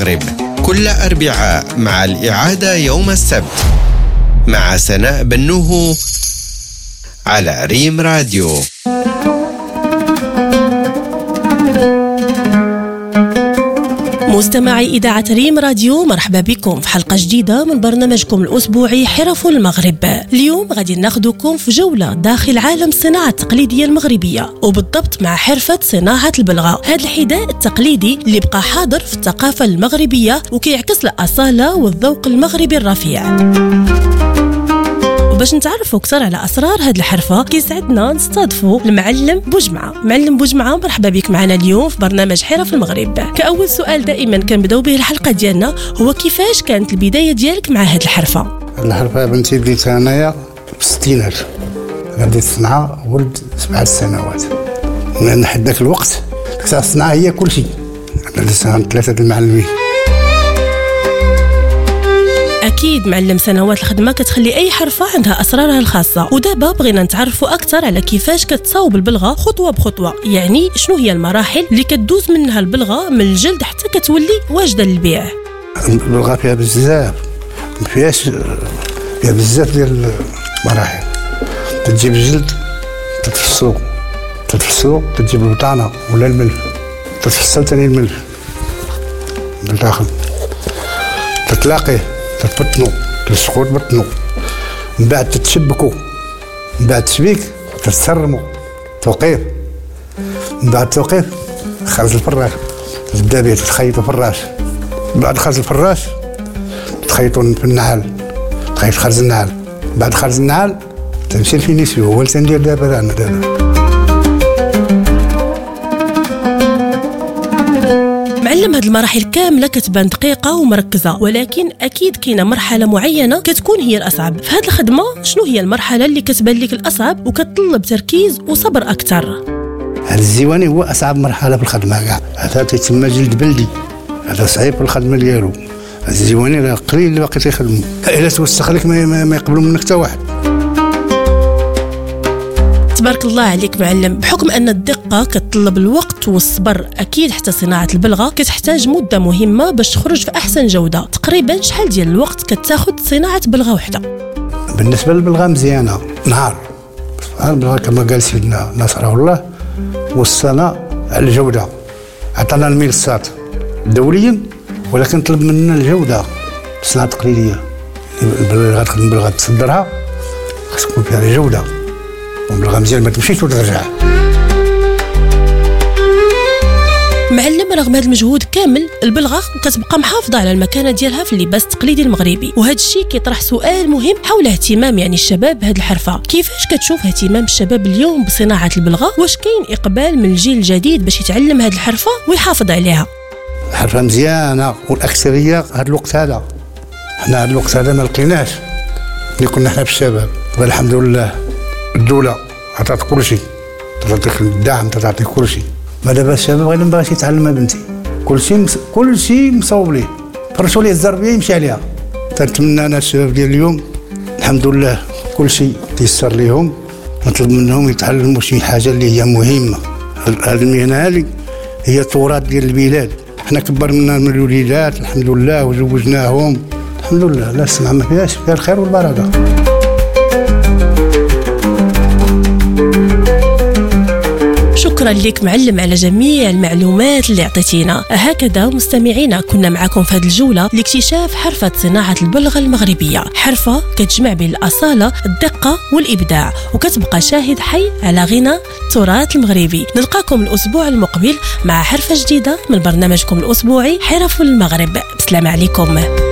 المغرب كل أربعاء مع الإعادة يوم السبت مع سناء بنوه على ريم راديو. مستمعي إذاعة ريم راديو، مرحبا بكم في حلقة جديدة من برنامجكم الأسبوعي حرف المغرب. اليوم غادي ناخدكم في جولة داخل عالم الصناعة التقليدية المغربية، وبالضبط مع حرفة صناعة البلغة. هذا الحذاء التقليدي اللي بقى حاضر في الثقافة المغربية وكيعكس الأصالة والذوق المغربي الرفيع. باش نتعرفوا اكثر على اسرار هذه الحرفه كيسعدنا نستضيفوا المعلم بوجمعه. معلم بوجمعه، مرحبا بك معنا اليوم في برنامج حرف المغرب. كاول سؤال دائما كنبداو به الحلقه ديالنا هو كيفاش كانت البدايه ديالك مع هذه الحرفه؟ الحرفه بنتي بديتها انايا في الستينات، بديت الصنعه ولد 7 سنوات. من حد ذاك الوقت كانت الصنعه هي كل شيء. انا لسه عند 3 المعلمين. أكيد معلم، سنوات الخدمة كتخلي أي حرفة عندها أسرارها الخاصة، ودابا بغينا نتعرفوا أكثر على كيفاش كتصاوب البلغة خطوة بخطوة. يعني شنو هي المراحل اللي كتدوز منها البلغة من الجلد حتى كتولي واجدة للبيع؟ البلغة فيها بزاف، فيها بزاف ديال المراحل. تجيب الجلد تتفصلو، تجيب البطانة ولا الملح، تتفصل ثاني الملح من الداخل، تتلاقيه، تبطنو، تلصقو تبطنو، من بعد تتشبكو، من بعد التشبيك تتسرمو توقيف، من بعد التوقيف خرج الفراش، تبدا به تخيطو فراش، من بعد خرج الفراش تخيطو في النعال، تخيط خرج النعال، بعد خرج النعال تمشي الفينيسيو، هو اللي تندير دابا انا دابا. معلم، هاد المراحل كاملة كتبان دقيقة ومركزة، ولكن أكيد كاينة مرحلة معينة كتكون هي الأصعب. في هاد الخدمة شنو هي المرحلة اللي كتبان لك الأصعب وكتطلب تركيز وصبر أكثر؟ هاد الزواني هو أصعب مرحلة في الخدمة كاع. هذا تيتسمى جلد بلدي، هذا صعيب في الخدمة ديالو. الزواني راه قليل اللي باقي تيخدموا، إلا توسخ لك ما يقبلوا منك حتى واحد. تبارك الله عليك معلم. بحكم أن الدقة كتطلب الوقت والصبر، أكيد حتى صناعة البلغة كتحتاج مدة مهمة باش تخرج في أحسن جودة. تقريبا شحال ديال الوقت كتاخد صناعة بلغة وحدة؟ بالنسبة للبلغة مزيانة نهار البلغة كما قال سيدنا نصره الله وصلنا على الجودة، عطانا الميلسات دوليا، ولكن طلب مننا الجودة. الصناعة التقليدية البلغة تخدم بلغة تصدرها خص تكون فيها الجودة، والبلغة مزيان ما تمشيش وترجع. معلم، رغم هذا المجهود كامل البلغة كتبقى محافظة على المكانة ديالها في اللباس التقليدي المغربي، وهذا الشيء كيطرح سؤال مهم حول اهتمام الشباب بهذه الحرفة. كيفاش كتشوف اهتمام الشباب اليوم بصناعة البلغة؟ واش كاين إقبال من الجيل الجديد باش يتعلم هذه الحرفة ويحافظ عليها؟ الحرفة مزيانة والأكثرية هذا الوقت هذا، حنا هذا الوقت هذا ما لقيناش اللي كنا حنا في الشباب. والحمد لله الدولة عطات كل شيء، تعطيك الدعم، تعطيك كل شيء. ما دابا الشباب غير ما باغيش يتعلم بنتي، كل شيء مصوب ليه، فرشوا ليه الزربيه يمشي عليها. تنتمنى انا الشباب ديال اليوم الحمد لله كل شيء تيسر ليهم، نطلب منهم يتعلموا شي حاجه اللي هي مهمه. هذه المهنه هذه هي التراث ديال البلاد، حنا كبر منا من الوليدات الحمد لله وزوجناهم الحمد لله. لا السمع ما فيهاش، فيها الخير والبركه. شكرا لك معلم على جميع المعلومات اللي عطيتينا. هكذا مستمعينا كنا معكم في هذه الجولة لاكتشاف حرفة صناعة البلغة المغربية، حرفة كتجمع بين الأصالة، الدقة والإبداع، وكتبقى شاهد حي على غنى التراث المغربي. نلقاكم الأسبوع المقبل مع حرفة جديدة من برنامجكم الأسبوعي حرف المغرب. بسلام عليكم.